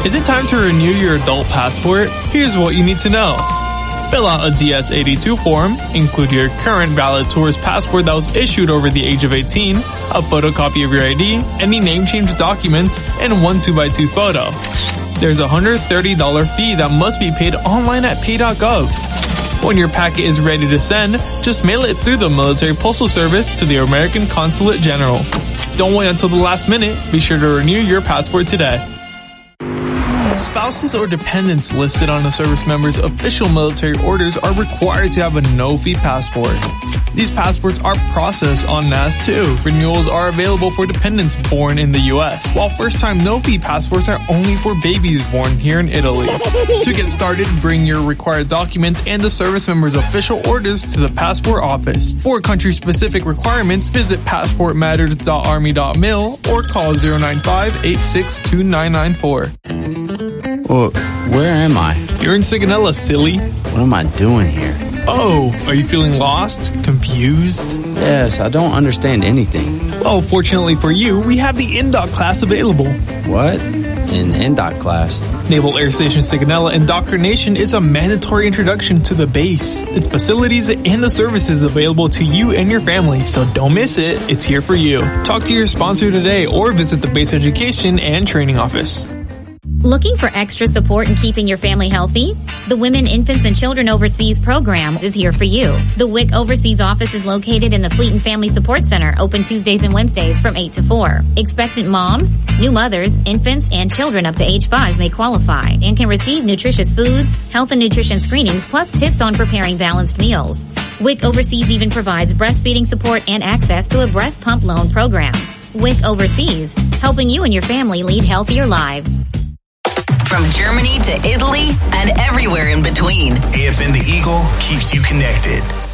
Is it time to renew your adult passport? Here's what you need to know. Fill out a DS-82 form, include your current valid tourist passport that was issued over the age of 18, a photocopy of your ID, any name change documents, and one 2x2 photo. There's a $130 fee that must be paid online at pay.gov. When your packet is ready to send, just mail it through the Military Postal Service to the American Consulate General. Don't wait until the last minute. Be sure to renew your passport today. Spouses or dependents listed on a service member's official military orders are required to have a no-fee passport. These passports are processed on NAS too. Renewals are available for dependents born in the US, while first-time no-fee passports are only for babies born here in Italy. To get started, bring your required documents and the service member's official orders to the passport office. For country-specific requirements, visit passportmatters.army.mil or call 095-862994. Well, where am I? You're in Sigonella, silly. What am I doing here? Oh, are you feeling lost? Confused? Yes, I don't understand anything. Well, fortunately for you, we have the NDOC class available. What? An NDOC class? Naval Air Station Sigonella Indoctrination is a mandatory introduction to the base, its facilities, and the services available to you and your family, so don't miss it. It's here for you. Talk to your sponsor today or visit the Base Education and Training Office. Looking for extra support in keeping your family healthy? The Women, Infants, and Children Overseas program is here for you. The WIC Overseas office is located in the Fleet and Family Support Center, open Tuesdays and Wednesdays from 8 to 4. Expectant moms, new mothers, infants, and children up to age 5 may qualify and can receive nutritious foods, health and nutrition screenings, plus tips on preparing balanced meals. WIC Overseas even provides breastfeeding support and access to a breast pump loan program. WIC Overseas, helping you and your family lead healthier lives. From Germany to Italy and everywhere in between. AFN The Eagle keeps you connected.